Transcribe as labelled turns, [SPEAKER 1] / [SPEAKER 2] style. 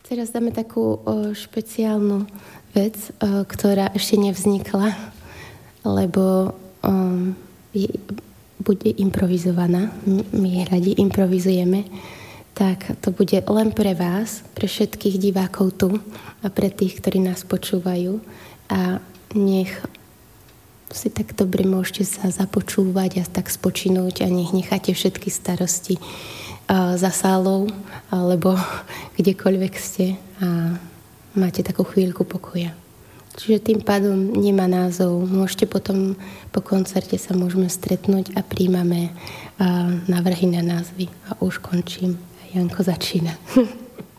[SPEAKER 1] Teraz dáme takú špeciálnu vec, ktorá ešte nevznikla, lebo bude improvizovaná. My radi improvizujeme. Tak to bude len pre vás, pre všetkých divákov tu a pre tých, ktorí nás počúvajú. A nech si tak dobre môžete sa započúvať a tak spočinúť a nech necháte všetky starosti za sálou alebo kdekoľvek ste a máte takú chvíľku pokoja. Čiže tým pádom nemá názov. Môžete potom po koncerte sa môžeme stretnúť a príjmame návrhy na názvy. A už končím. Janko začína.